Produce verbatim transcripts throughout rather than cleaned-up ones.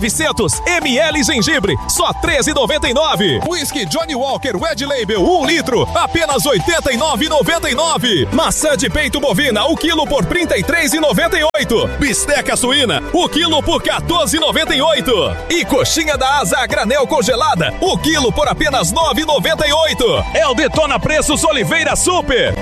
novecentos mililitros gengibre, só treze reais e noventa e nove centavos. Whisky Johnny Walker Red Label, um litro, apenas oitenta e nove reais e noventa e nove centavos. Maçã de peito bovina, o quilo por trinta e três reais e noventa e oito centavos. Bisteca suína, o quilo por quatorze reais e noventa e oito centavos. E coxinha da asa a granel congelada, o quilo por apenas nove reais e noventa e oito centavos. É o Detona Preços Oliveira Super.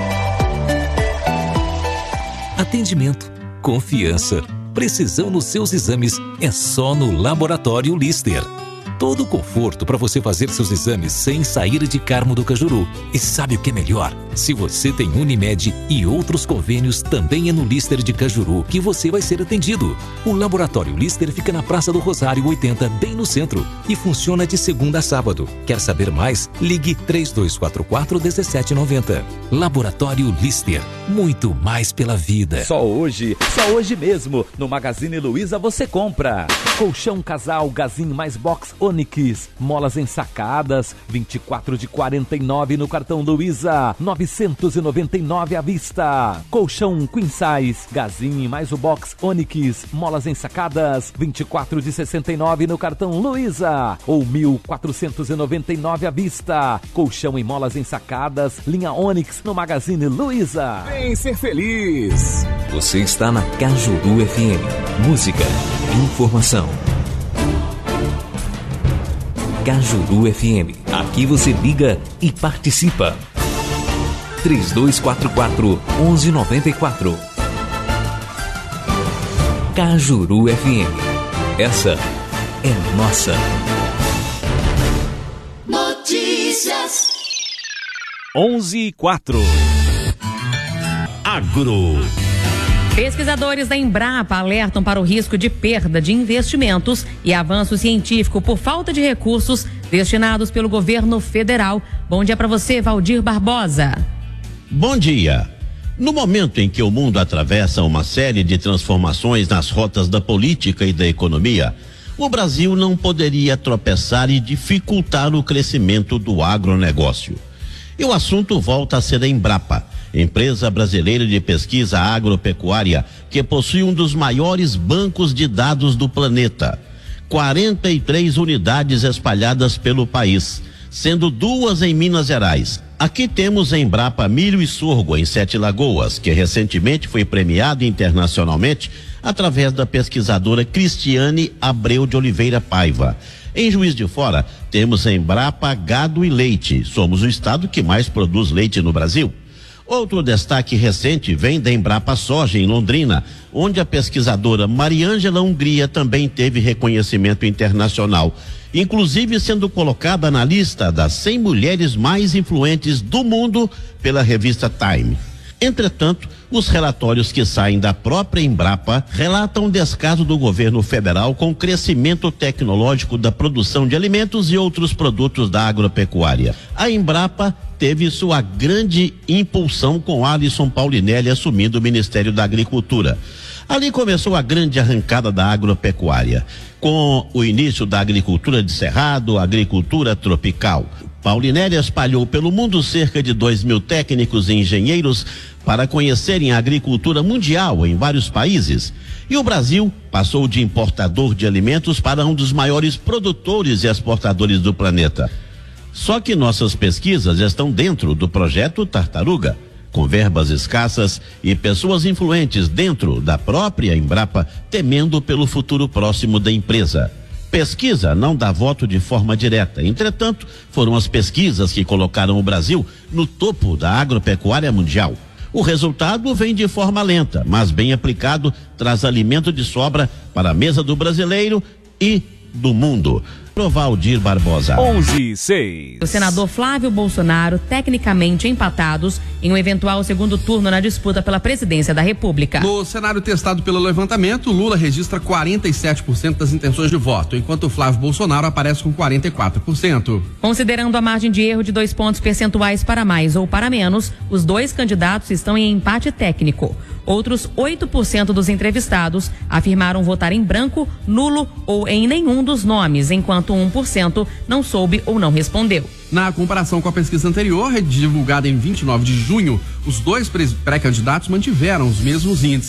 Atendimento, confiança, precisão nos seus exames é só no Laboratório Lister. Todo o conforto para você fazer seus exames sem sair de Carmo do Cajuru. E sabe o que é melhor? Se você tem Unimed e outros convênios, também é no Lister de Cajuru que você vai ser atendido. O Laboratório Lister fica na Praça do Rosário oitenta, bem no centro, e funciona de segunda a sábado. Quer saber mais? Ligue três dois quatro quatro, um sete nove zero. Laboratório Lister, muito mais pela vida. Só hoje, só hoje mesmo, no Magazine Luiza você compra colchão casal Gazin mais box Onix, molas ensacadas, vinte e quatro de quarenta e nove no cartão Luiza, novecentos e noventa e nove à vista. Colchão Queen Size Gazin mais o box Onix, molas ensacadas, vinte e quatro de sessenta e nove no cartão Luiza, ou mil quatrocentos e noventa e nove à vista. Colchão e molas ensacadas, linha Onix no Magazine Luiza. Vem ser feliz. Você está na Cajuru F M. Música, informação. Cajuru F M. Aqui você liga e participa. três dois quatro quatro, um um nove quatro. Cajuru F M. Essa é nossa. Notícias. onze e quatro. Agro. Pesquisadores da Embrapa alertam para o risco de perda de investimentos e avanço científico por falta de recursos destinados pelo governo federal. Bom dia para você, Valdir Barbosa. Bom dia. No momento em que o mundo atravessa uma série de transformações nas rotas da política e da economia, o Brasil não poderia tropeçar e dificultar o crescimento do agronegócio. E o assunto volta a ser a Embrapa, empresa brasileira de pesquisa agropecuária, que possui um dos maiores bancos de dados do planeta. quarenta e três unidades espalhadas pelo país, sendo duas em Minas Gerais. Aqui temos a Embrapa Milho e Sorgo, em Sete Lagoas, que recentemente foi premiada internacionalmente através da pesquisadora Cristiane Abreu de Oliveira Paiva. Em Juiz de Fora, temos a Embrapa Gado e Leite. Somos o estado que mais produz leite no Brasil. Outro destaque recente vem da Embrapa Soja, em Londrina, onde a pesquisadora Mariângela Hungria também teve reconhecimento internacional, inclusive sendo colocada na lista das cem mulheres mais influentes do mundo pela revista Time. Entretanto, os relatórios que saem da própria Embrapa relatam o descaso do governo federal com o crescimento tecnológico da produção de alimentos e outros produtos da agropecuária. A Embrapa teve sua grande impulsão com Alisson Paulinelli assumindo o Ministério da Agricultura. Ali começou a grande arrancada da agropecuária, com o início da agricultura de cerrado, agricultura tropical. Paulinelli espalhou pelo mundo cerca de dois mil técnicos e engenheiros para conhecerem a agricultura mundial em vários países. E o Brasil passou de importador de alimentos para um dos maiores produtores e exportadores do planeta. Só que nossas pesquisas estão dentro do projeto Tartaruga, com verbas escassas e pessoas influentes dentro da própria Embrapa temendo pelo futuro próximo da empresa. Pesquisa não dá voto de forma direta. Entretanto, foram as pesquisas que colocaram o Brasil no topo da agropecuária mundial. O resultado vem de forma lenta, mas bem aplicado, traz alimento de sobra para a mesa do brasileiro e do mundo. Valdir Barbosa. onze e seis. O senador Flávio Bolsonaro, tecnicamente empatados em um eventual segundo turno na disputa pela presidência da República. No cenário testado pelo levantamento, Lula registra quarenta e sete por cento das intenções de voto, enquanto o Flávio Bolsonaro aparece com quarenta e quatro por cento. Considerando a margem de erro de dois pontos percentuais para mais ou para menos, os dois candidatos estão em empate técnico. Outros oito por cento dos entrevistados afirmaram votar em branco, nulo ou em nenhum dos nomes, enquanto um por cento não soube ou não respondeu. Na comparação com a pesquisa anterior, divulgada em vinte e nove de junho, os dois pré-candidatos mantiveram os mesmos índices.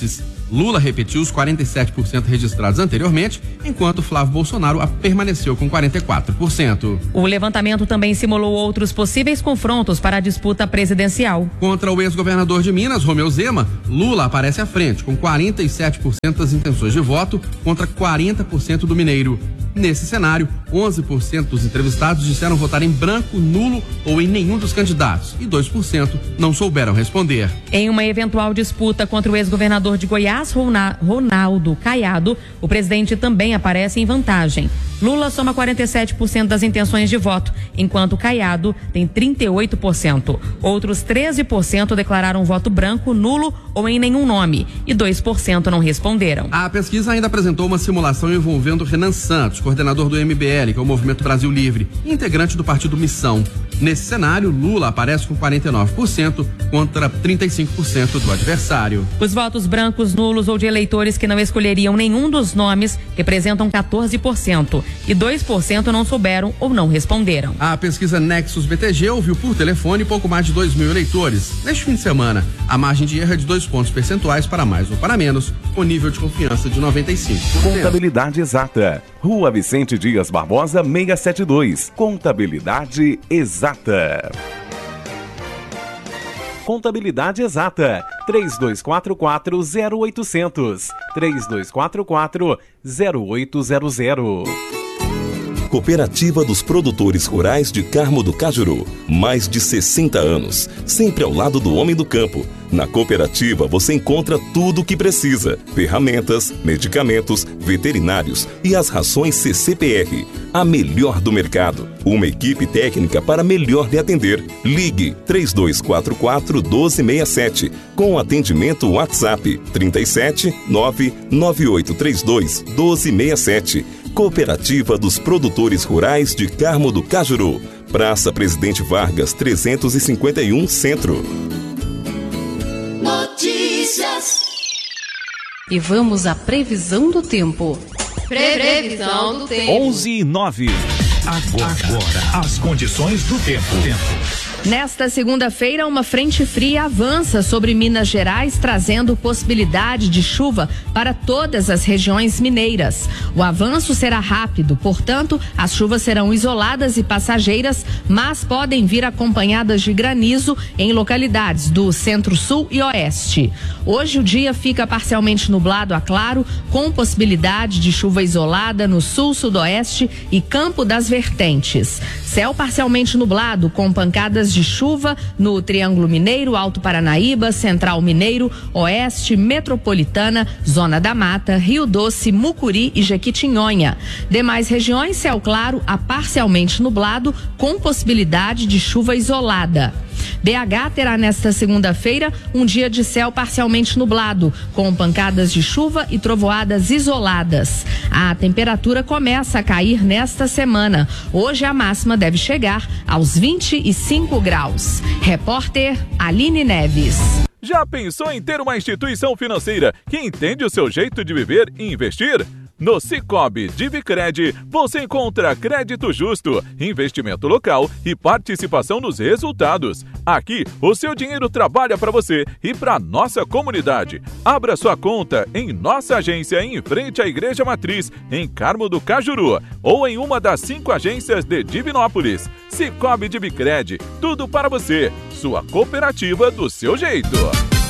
Lula repetiu os quarenta e sete por cento registrados anteriormente, enquanto Flávio Bolsonaro permaneceu com quarenta e quatro por cento. O levantamento também simulou outros possíveis confrontos para a disputa presidencial. Contra o ex-governador de Minas, Romeu Zema, Lula aparece à frente, com quarenta e sete por cento das intenções de voto contra quarenta por cento do mineiro. Nesse cenário, onze por cento dos entrevistados disseram votar em branco, nulo ou em nenhum dos candidatos e dois por cento não souberam responder. Em uma eventual disputa contra o ex-governador de Goiás, Ronaldo Caiado, o presidente também aparece em vantagem. Lula soma quarenta e sete por cento das intenções de voto, enquanto Caiado tem trinta e oito por cento. Outros treze por cento declararam voto branco, nulo ou em nenhum nome e dois por cento não responderam. A pesquisa ainda apresentou uma simulação envolvendo Renan Santos, coordenador do M B L, que é o Movimento Brasil Livre, e integrante do partido Missão. Nesse cenário, Lula aparece com quarenta e nove por cento contra trinta e cinco por cento do adversário. Os votos brancos, nulos ou de eleitores que não escolheriam nenhum dos nomes representam quatorze por cento e dois por cento não souberam ou não responderam. A pesquisa Nexus B T G ouviu por telefone pouco mais de dois mil eleitores. Neste fim de semana, a margem de erro é de dois pontos percentuais para mais ou para menos, com nível de confiança de noventa e cinco por cento. Contabilidade Exata. Rua Vicente Dias Barbosa, seiscentos e setenta e dois. Contabilidade Exata. Contabilidade Exata. três dois quatro quatro zero oito zero zero. três dois quatro quatro zero oito zero zero. Cooperativa dos Produtores Rurais de Carmo do Cajuru. Mais de sessenta anos, sempre ao lado do homem do campo. Na cooperativa você encontra tudo o que precisa: ferramentas, medicamentos, veterinários e as rações C C P R. A melhor do mercado. Uma equipe técnica para melhor lhe atender. Ligue três dois quatro quatro um dois seis sete com atendimento WhatsApp trinta e sete nove nove oito três dois um dois seis sete. Cooperativa dos Produtores Rurais de Carmo do Cajuru. Praça Presidente Vargas, trezentos e cinquenta e um, Centro. Notícias. E vamos à previsão do tempo. Previsão do tempo. onze e nove. Agora, Agora, as condições do tempo. tempo. Nesta segunda-feira, uma frente fria avança sobre Minas Gerais, trazendo possibilidade de chuva para todas as regiões mineiras. O avanço será rápido, portanto, as chuvas serão isoladas e passageiras, mas podem vir acompanhadas de granizo em localidades do centro-sul e oeste. Hoje o dia fica parcialmente nublado a claro, com possibilidade de chuva isolada no sul, sudoeste e Campo das Vertentes. Céu parcialmente nublado, com pancadas de chuva no Triângulo Mineiro, Alto Paranaíba, Central Mineiro, Oeste, Metropolitana, Zona da Mata, Rio Doce, Mucuri e Jequitinhonha. Demais regiões, céu claro a parcialmente nublado, com possibilidade de chuva isolada. B H terá nesta segunda-feira um dia de céu parcialmente nublado, com pancadas de chuva e trovoadas isoladas. A temperatura começa a cair nesta semana. Hoje a máxima deve chegar aos vinte e cinco graus. Repórter Aline Neves. Já pensou em ter uma instituição financeira que entende o seu jeito de viver e investir? No Sicoob Divicred, você encontra crédito justo, investimento local e participação nos resultados. Aqui, o seu dinheiro trabalha para você e para nossa comunidade. Abra sua conta em nossa agência em frente à Igreja Matriz, em Carmo do Cajuru, ou em uma das cinco agências de Divinópolis. Sicoob Divicred, tudo para você. Sua cooperativa do seu jeito.